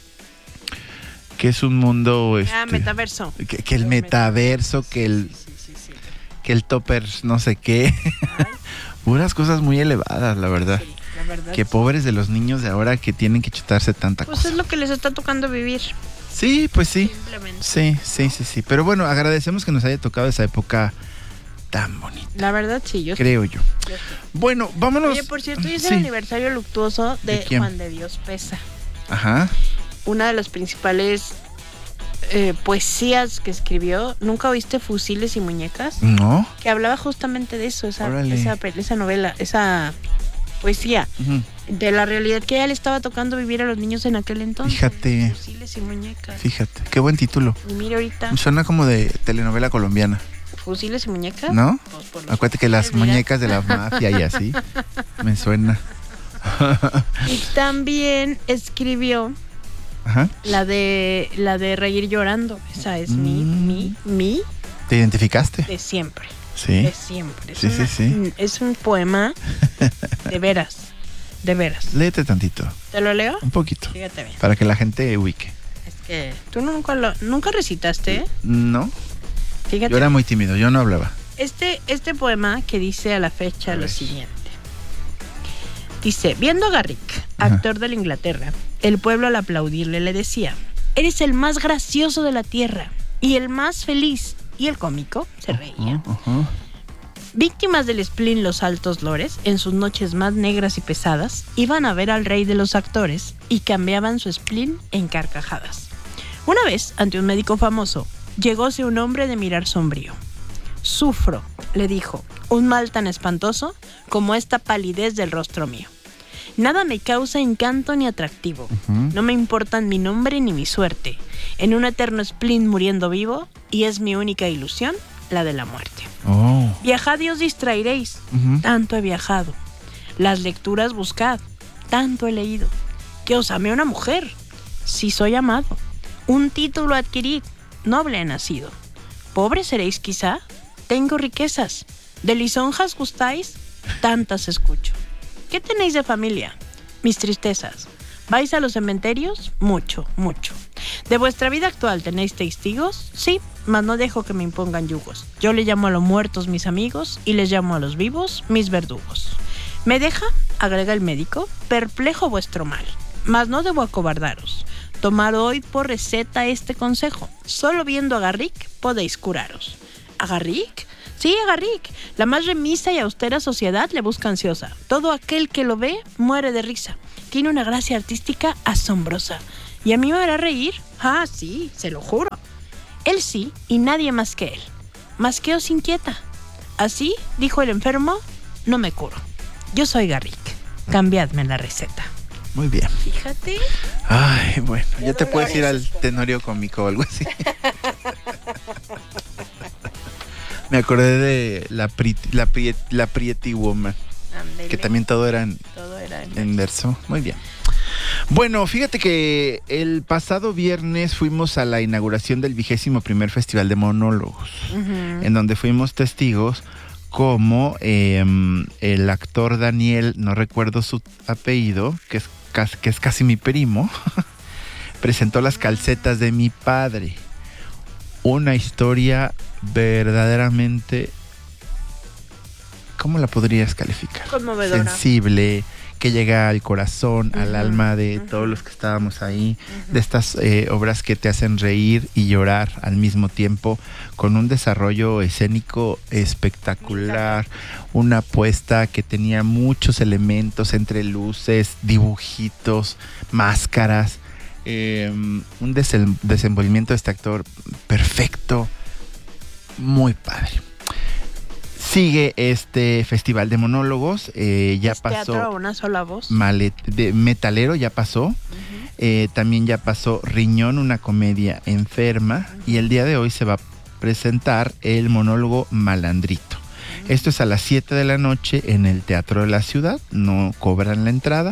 que es un mundo. Este, Ah, metaverso. Que, que el metaverso, que el, que el topper, no sé qué. Puras cosas muy elevadas, la verdad. La verdad. Qué pobres de los niños de ahora que tienen que chutarse tanta Pues cosa. es lo que les está tocando vivir. Sí, pues sí. Simplemente. Sí, sí, sí, sí. Pero bueno, agradecemos que nos haya tocado esa época tan bonita, La verdad, sí, yo creo yo. yo sí. Bueno, vámonos. Oye, por cierto, hoy es Sí. el aniversario luctuoso de, ¿De quién? Juan de Dios Pesa. Ajá. Una de las principales eh, poesías que escribió. ¿Nunca oíste Fusiles y Muñecas? No. Que hablaba justamente de eso, esa, Órale. esa, pe- esa novela, esa poesía. Ujú. De la realidad que a él estaba tocando vivir a los niños en aquel entonces. Fíjate. Fusiles y Muñecas. Fíjate, qué buen título. Y mira ahorita, Suena como de telenovela colombiana, Fusiles y Muñecas. ¿no? Pues por los Acuérdate que las fusiles, mira. muñecas de la mafia y así. Me suena. Y también escribió Ajá. la de la de Reír Llorando. Esa es mi, Mm. mi, mi ¿Te identificaste? de siempre. Sí. De siempre. Es Sí, sí, una- sí. Es un poema de veras. De veras. Léete tantito, ¿Te lo leo? un poquito, Fíjate bien. para que la gente ubique. Es que tú nunca lo, nunca recitaste, ¿eh? No, Fíjate. yo era muy tímido, yo no hablaba. Este, este poema que dice a la fecha lo siguiente. Dice, viendo a Garrick, actor de la Inglaterra, el pueblo al aplaudirle le decía, eres el más gracioso de la tierra y el más feliz. Y el cómico se reía. Ajá. Víctimas del spleen los altos lores, en sus noches más negras y pesadas, iban a ver al rey de los actores y cambiaban su spleen en carcajadas. Una vez, ante un médico famoso, llegóse un hombre de mirar sombrío. Sufro, le dijo, un mal tan espantoso como esta palidez del rostro mío. Nada me causa encanto ni atractivo. Ujú. No me importan mi nombre ni mi suerte. en un eterno spleen muriendo vivo, y es mi única ilusión, la de la muerte. Oh. Viajad y os distraeréis, uh-huh. tanto he viajado. Las lecturas buscad, tanto he leído. Que os ame una mujer, si soy amado. Un título adquirid, noble he nacido. Pobre seréis quizá, tengo riquezas. De lisonjas gustáis, tantas escucho. ¿Qué tenéis de familia? Mis tristezas. ¿Vais a los cementerios? Mucho, mucho. ¿De vuestra vida actual tenéis testigos? Sí, mas no dejo que me impongan yugos. Yo le llamo a los muertos mis amigos y les llamo a los vivos mis verdugos. ¿Me deja? Agrega el médico, perplejo vuestro mal. Mas no debo acobardaros. Tomar hoy por receta este consejo. Solo viendo a Garrick podéis curaros. ¿A Garrick? Sí, a Garrick. La más remisa y austera sociedad le busca ansiosa. Todo aquel que lo ve muere de risa. Tiene una gracia artística asombrosa. ¿Y a mí me hará reír? Ah, sí, se lo juro. Él sí, y nadie más que él. Mas que os inquieta. Así, dijo el enfermo, no me curo. Yo soy Garrick. Cambiadme la receta. Muy bien. Fíjate. Ay, bueno, ya te puedes ir al tenorio cómico o algo así. Me acordé de la, pri, la, pri, la Pretty Woman. Andele. Que también todo era en, todo era en, en verso. Muy bien. Bueno, fíjate que el pasado viernes fuimos a la inauguración del vigésimo primer Festival de Monólogos, uh-huh. en donde fuimos testigos como eh, el actor Daniel, no recuerdo su apellido, que es, que es casi mi primo, presentó Las calcetas de mi padre. Una historia verdaderamente, ¿cómo la podrías calificar? Conmovedora. Sensible, que llega al corazón, uh-huh, al alma de uh-huh. todos los que estábamos ahí, uh-huh. de estas eh, obras que te hacen reír y llorar al mismo tiempo, con un desarrollo escénico espectacular, una apuesta que tenía muchos elementos entre luces, dibujitos, máscaras, eh, un des- desenvolvimiento de este actor perfecto, muy padre. Sigue este festival de monólogos, eh, ya ¿Es pasó. teatro a una sola voz? Malet, de, metalero ya pasó, uh-huh. eh, también ya pasó Riñón, una comedia enferma, uh-huh. y el día de hoy se va a presentar el monólogo Malandrito. Uh-huh. Esto es a las siete de la noche en el Teatro de la Ciudad, no cobran la entrada.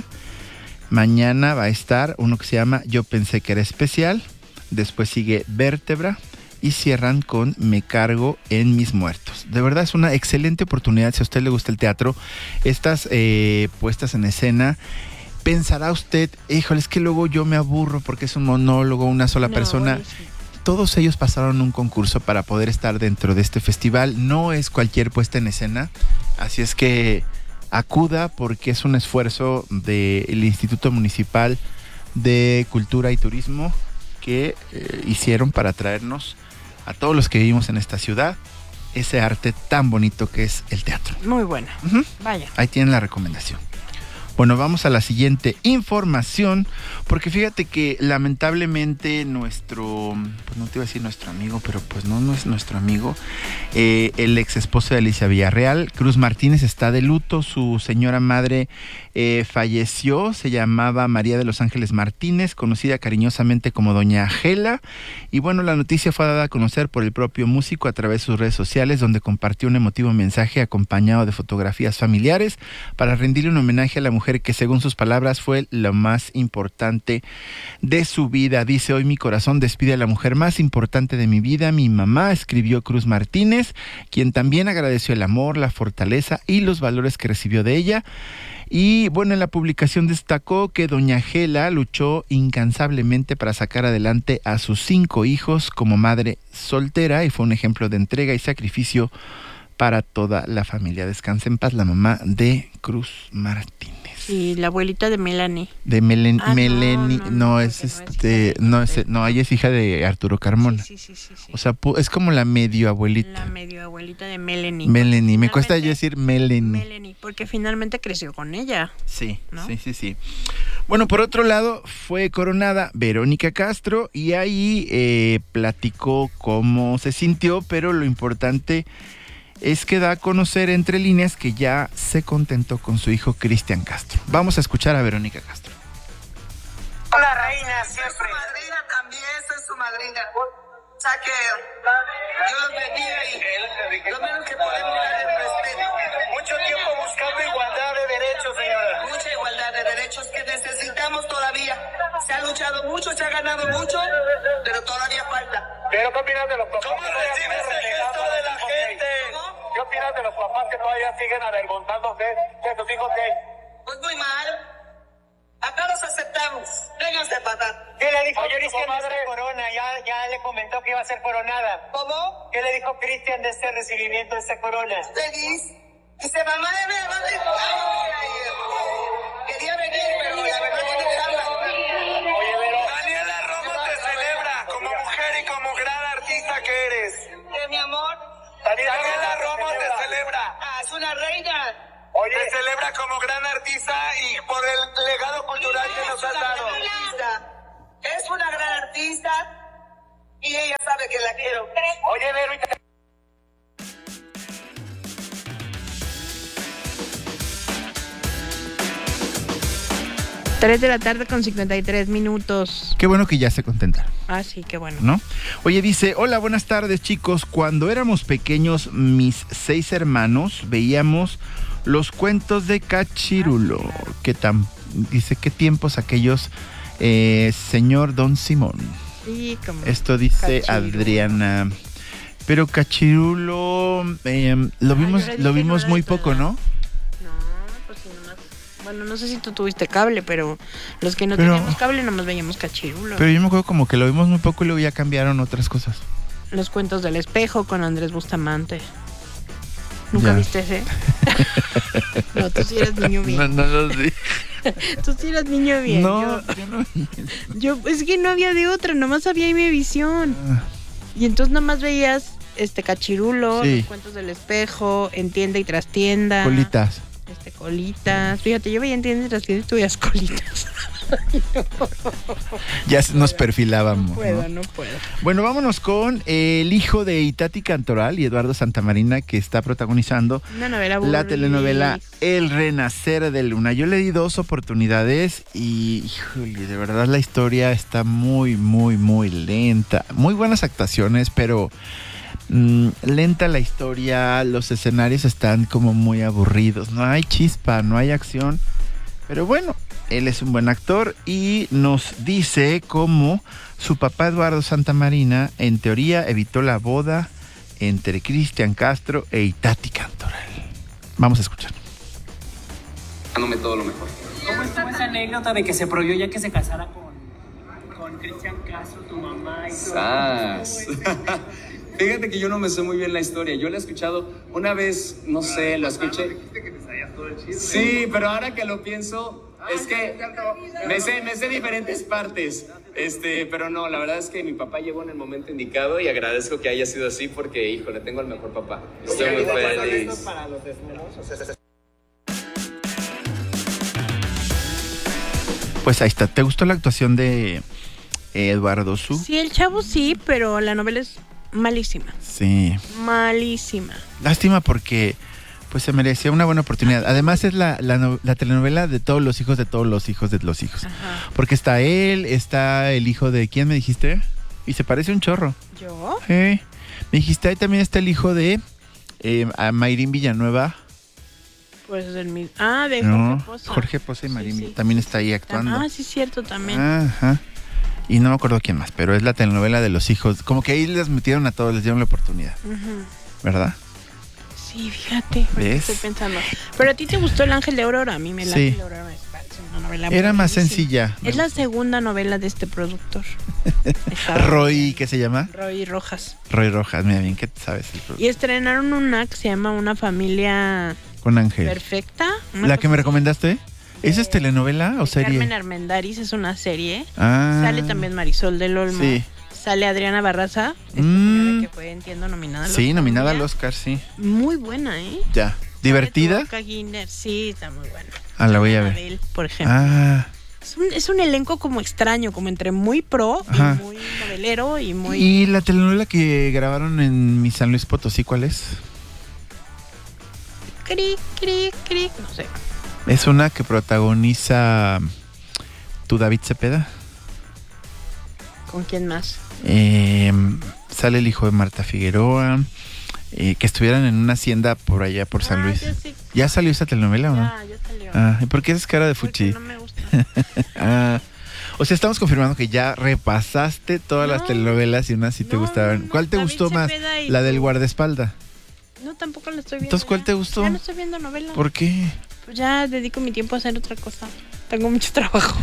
Mañana va a estar uno que se llama Yo pensé que era especial, después sigue Vértebra, y cierran con Me cargo en mis muertos. De verdad es una excelente oportunidad si a usted le gusta el teatro. Estas eh, puestas en escena, pensará usted, híjole, es que luego yo me aburro porque es un monólogo, una sola no, persona. Buenísimo. Todos ellos pasaron un concurso para poder estar dentro de este festival. No es cualquier puesta en escena, así es que acuda porque es un esfuerzo del Instituto Municipal de Cultura y Turismo que eh, hicieron para traernos a todos los que vivimos en esta ciudad ese arte tan bonito que es el teatro. Muy buena. Uh-huh. Vaya. Ahí tienen la recomendación. Bueno, vamos a la siguiente información, porque fíjate que lamentablemente nuestro, pues no te iba a decir nuestro amigo, pero pues no, no es nuestro amigo, eh, el ex esposo de Alicia Villarreal, Cruz Martínez, está de luto. Su señora madre eh, falleció, se llamaba María de los Ángeles Martínez, conocida cariñosamente como Doña Gela, y bueno, la noticia fue dada a conocer por el propio músico a través de sus redes sociales, donde compartió un emotivo mensaje acompañado de fotografías familiares para rendirle un homenaje a la mujer que según sus palabras fue lo más importante de su vida. Dice: hoy mi corazón despide a la mujer más importante de mi vida, mi mamá, escribió Cruz Martínez, quien también agradeció el amor, la fortaleza y los valores que recibió de ella. Y bueno, en la publicación destacó que Doña Gela luchó incansablemente para sacar adelante a sus cinco hijos como madre soltera y fue un ejemplo de entrega y sacrificio para toda la familia. Descansa en paz la mamá de Cruz Martínez. Y la abuelita de Melanie. De Melen, ah, Melanie, no, no, no, no es este, no es, no, ella es hija de Arturo Carmona. Sí, sí, sí, sí. O sea, es como la medio abuelita. La medio abuelita de Melanie. Melanie, me cuesta yo decir Melanie. Melanie, porque finalmente creció con ella. Sí, ¿no? sí, sí, sí. Bueno, por otro lado, fue coronada Verónica Castro y ahí eh, platicó cómo se sintió, pero lo importante es que da a conocer entre líneas que ya se contentó con su hijo Cristian Castro. Vamos a escuchar a Verónica Castro. Hola, reina, siempre. Soy su madrina también, soy su madrina. reina. O sea que Dios los bendiga y lo menos que podemos dar es respeto. Mucho tiempo buscando igualdad de derechos, señora. Mucha igualdad de derechos que necesitamos todavía. Se ha luchado mucho, se ha ganado mucho, pero todavía falta. Pero ¿qué opinas de los papás? ¿Cómo recibes el gesto de la gente? ¿Qué opinas de los papás que todavía siguen avergonzándose de sus hijos gays? Pues muy mal. Acá los aceptamos. Vénganse a patar. ¿Qué le dijo Cristian de esta corona? Ya, ya le comentó que iba a ser coronada. ¿Cómo? ¿Qué le dijo Cristian de este recibimiento de esta corona? Feliz. Dice, mamá, de verdad, quería venir, pero la verdad que no habla. Oye, pero... Daniela Romo te celebra como mujer y como gran artista que eres. ¿Qué, mi amor? Daniela Romo te celebra. Ah, es una reina. Oye, te celebra como gran artista y por el legado cultural que nos has dado. Es una gran artista y ella sabe que la quiero. Oye, Vero, y te... tres de la tarde con cincuenta y tres minutos. Qué bueno que ya se contentaron. Ah, sí, qué bueno. ¿No? Oye, dice, hola, buenas tardes, chicos. Cuando éramos pequeños, mis seis hermanos veíamos los cuentos de Cachirulo. ¿Qué tan, dice, qué tiempos aquellos, eh, señor Don Simón? Sí, como Esto dice Cachirulo. Adriana. Pero Cachirulo, eh, lo vimos, lo vimos muy poco, ¿no? Bueno, no sé si tú tuviste cable, pero los que no Pero- teníamos cable nomás veíamos Cachirulo. Pero yo me acuerdo como que lo vimos muy poco y luego ya cambiaron otras cosas. Los cuentos del espejo con Andrés Bustamante. ¿Nunca Ya. viste ese? No, tú sí eres niño bien. No, no lo sé. Tú sí eras niño bien. No, yo, yo no. yo- es que no había de otra, nomás había Imevisión. Y entonces nomás veías este Cachirulo, Sí. los cuentos del espejo, en tienda y trastienda. Colitas. Este, colitas. Fíjate, yo veía en tienda y trastienda y tú veías colitas. Ya nos perfilábamos. No puedo, ¿no? no puedo. Bueno, vámonos con el hijo de Itati Cantoral y Eduardo Santamarina, que está protagonizando Una novela la aburrida. telenovela El Renacer de Luna. Yo le di dos oportunidades y, híjole, de verdad la historia está muy, muy, muy lenta. Muy buenas actuaciones, pero mm, lenta la historia. Los escenarios están como muy aburridos. No hay chispa, no hay acción. Pero bueno, él es un buen actor y nos dice cómo su papá Eduardo Santamarina, en teoría, evitó la boda entre Cristian Castro e Itati Cantoral. Vamos a escuchar. Dándome todo lo mejor. ¿Cómo estuvo esa anécdota de que se prohibió ya que se casara con, con Cristian Castro, tu mamá y todo? ¡Sas! Fíjate que yo no me sé muy bien la historia. Yo la he escuchado una vez, no sé, lo escuché. Sí, pero ahora que lo pienso, es que me sé, me sé diferentes partes. Este, pero no, la verdad es que mi papá llegó en el momento indicado y agradezco que haya sido así porque, híjole, tengo el mejor papá. Estoy muy feliz. Para los desnudos. Pues ahí está. ¿Te gustó la actuación de eh, Eduardo Su? Sí, el chavo sí, pero la novela es malísima. Sí. Malísima. Lástima porque pues se merecía una buena oportunidad. Además es la, la, no- la telenovela de todos los hijos de todos los hijos de los hijos. Ajá. Porque está él, está el hijo de... ¿Quién me dijiste? Y se parece un chorro. ¿Yo? Sí. Me dijiste, ahí también está el hijo de eh, a Mayrín Villanueva. Pues el mismo. Ah, de No, Jorge Poza. Jorge Poza y Mayrín sí. también está ahí actuando. Ah, sí, cierto, también. Ajá. Y no me acuerdo quién más, pero es la telenovela de los hijos. Como que ahí les metieron a todos, les dieron la oportunidad, Ujú. ¿verdad? Sí, fíjate. ahorita ¿Ves? Estoy pensando. Pero a ti te gustó El Ángel de Aurora. A mí me El Sí. Ángel de Aurora me parece una novela Era más buenísima. sencilla. Es la segunda novela de este productor. Está Roy, ¿qué se llama? Roy Rojas. Roy Rojas, mira bien que sabes el producto. Y estrenaron una que se llama Una familia Con Ángel. perfecta. Una ¿La que cosa me recomendaste? ¿Esa es telenovela o serie? Carmen Armendáriz es una serie. Ah. Sale también Marisol del Olmo. Sí. Sale Adriana Barraza, esta Mm. señora que fue, entiendo, nominada al Sí, Oscar nominada un al día. Oscar, sí. Muy buena, ¿eh? Ya. ¿Divertida? Sale tu Guinner. Sí, está muy buena. Ah, la voy a ver. Anabel, por ejemplo. Ah. Es, un, es un elenco como extraño, como entre muy pro Ajá. y muy novelero y muy... ¿Y la telenovela que grabaron en mi San Luis Potosí, cuál es? Cric, cric, cric, no sé. Es una que protagoniza tu David Cepeda. ¿Con quién más? Eh, sale el hijo de Marta Figueroa. Eh, que estuvieran en una hacienda por allá por San Luis. Ah, ya, sí. ¿Ya salió esa telenovela o no? Ya, ya salió. Ah, ¿y por qué haces cara de fuchi? Porque no me gusta. ah, o sea, estamos confirmando que ya repasaste todas no, las telenovelas y unas sí no, te gustaban. No, no, ¿Cuál te David gustó más? La del guardaespaldas. No, tampoco la estoy viendo. Entonces, ¿cuál ya. te gustó? Ya no estoy viendo novela. ¿Por qué? Pues ya dedico mi tiempo a hacer otra cosa. Tengo mucho trabajo.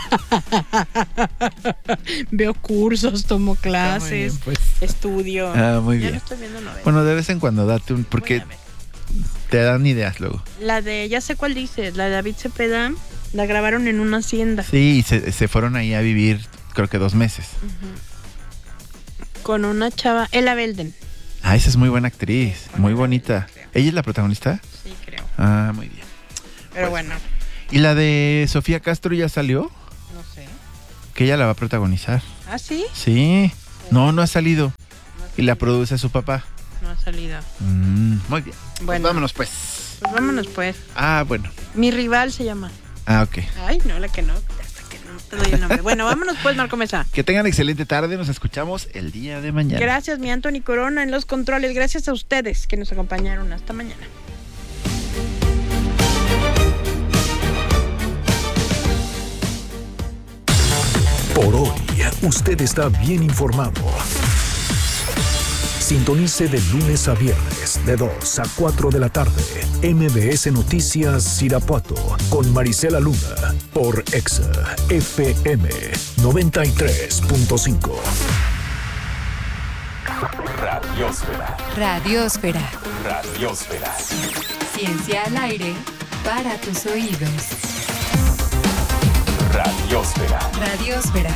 Veo cursos, tomo clases, bien, pues. estudio. Ah, muy ya bien. No estoy viendo novelas. Bueno, de vez en cuando date un... Porque te dan ideas luego. La de, ya sé cuál dices, la de David Cepeda, la grabaron en una hacienda. Sí, se, se fueron ahí a vivir, creo que dos meses. Uh-huh. Con una chava, Ella Belden. Ah, esa es muy buena actriz, sí, muy bonita. ¿Ella es la protagonista? Sí, creo. Ah, muy bien. Pero pues, bueno. ¿Y la de Sofía Castro ya salió? No sé. Que ella la va a protagonizar. ¿Ah, sí? Sí. No, no ha salido. No ha salido. Y la produce su papá. No ha salido. Mm, muy bien. Bueno. Pues vámonos pues. Pues vámonos pues. Ah, bueno. Mi rival se llama. Ah, ok. Ay, no, la que no. Hasta que no te doy el nombre. Bueno, vámonos pues, Marco Mesa. Que tengan excelente tarde. Nos escuchamos el día de mañana. Gracias, mi Anthony Corona en los controles. Gracias a ustedes que nos acompañaron. Hasta mañana. Por hoy, usted está bien informado. Sintonice de lunes a viernes, de dos a cuatro de la tarde, M B S Noticias Irapuato, con Marisela Luna, por Exa F M noventa y tres punto cinco. Radiosfera. Radiosfera. Radiosfera. Ciencia al aire para tus oídos. Radiosfera. Radiosfera.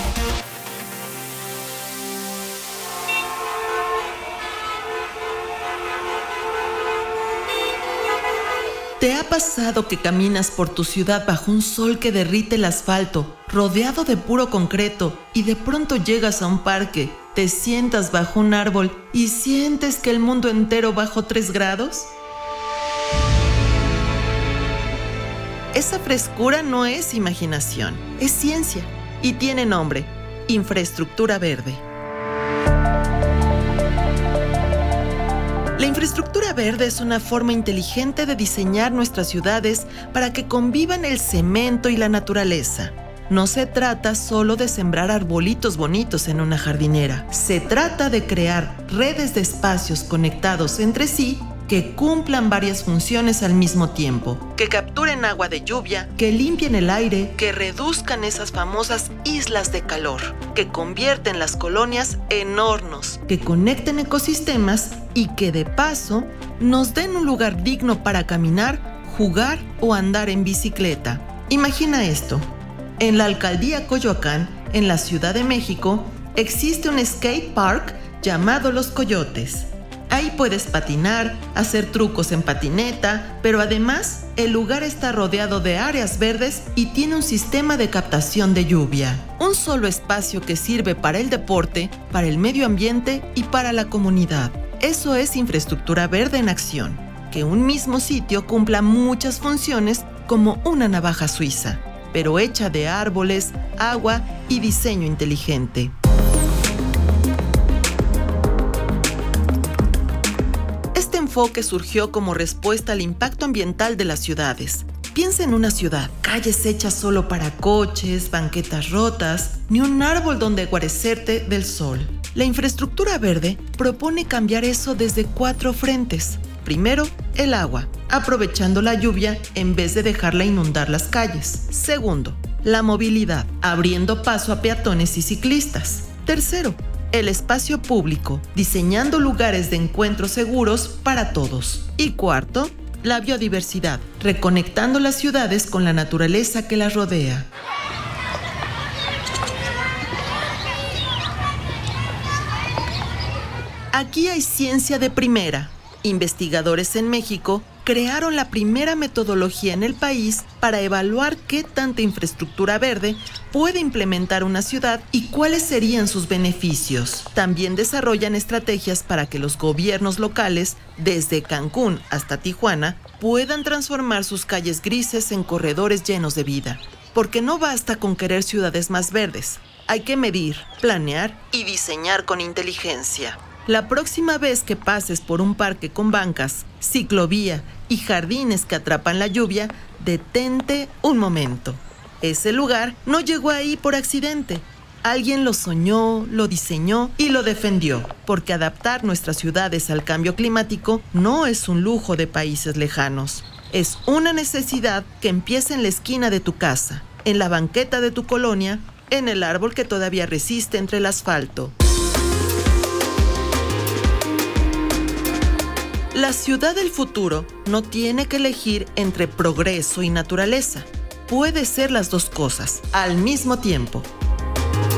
¿Te ha pasado que caminas por tu ciudad bajo un sol que derrite el asfalto, rodeado de puro concreto, y de pronto llegas a un parque, te sientas bajo un árbol y sientes que el mundo entero bajó tres grados? Esa frescura no es imaginación, es ciencia y tiene nombre: infraestructura verde. La infraestructura verde es una forma inteligente de diseñar nuestras ciudades para que convivan el cemento y la naturaleza. No se trata solo de sembrar arbolitos bonitos en una jardinera. Se trata de crear redes de espacios conectados entre sí que cumplan varias funciones al mismo tiempo, que capturen agua de lluvia, que limpien el aire, que reduzcan esas famosas islas de calor, que convierten las colonias en hornos, que conecten ecosistemas y que de paso nos den un lugar digno para caminar, jugar o andar en bicicleta. Imagina esto: en la alcaldía Coyoacán, en la Ciudad de México, existe un skate park llamado Los Coyotes. Ahí puedes patinar, hacer trucos en patineta, pero además el lugar está rodeado de áreas verdes y tiene un sistema de captación de lluvia. Un solo espacio que sirve para el deporte, para el medio ambiente y para la comunidad. Eso es infraestructura verde en acción. Que un mismo sitio cumpla muchas funciones como una navaja suiza, pero hecha de árboles, agua y diseño inteligente. Este enfoque surgió como respuesta al impacto ambiental de las ciudades. Piensa en una ciudad, calles hechas solo para coches, banquetas rotas, ni un árbol donde guarecerte del sol. La infraestructura verde propone cambiar eso desde cuatro frentes. Primero, el agua, aprovechando la lluvia en vez de dejarla inundar las calles. Segundo, la movilidad, abriendo paso a peatones y ciclistas. Tercero, el espacio público, diseñando lugares de encuentro seguros para todos. Y cuarto, la biodiversidad, reconectando las ciudades con la naturaleza que las rodea. Aquí hay ciencia de primera. Investigadores en México crearon la primera metodología en el país para evaluar qué tanta infraestructura verde puede implementar una ciudad y cuáles serían sus beneficios. También desarrollan estrategias para que los gobiernos locales, desde Cancún hasta Tijuana, puedan transformar sus calles grises en corredores llenos de vida. Porque no basta con querer ciudades más verdes. Hay que medir, planear y diseñar con inteligencia. La próxima vez que pases por un parque con bancas, ciclovía y jardines que atrapan la lluvia, detente un momento. Ese lugar no llegó ahí por accidente. Alguien lo soñó, lo diseñó y lo defendió, porque adaptar nuestras ciudades al cambio climático no es un lujo de países lejanos. Es una necesidad que empieza en la esquina de tu casa, en la banqueta de tu colonia, en el árbol que todavía resiste entre el asfalto. La ciudad del futuro no tiene que elegir entre progreso y naturaleza. Puede ser las dos cosas al mismo tiempo.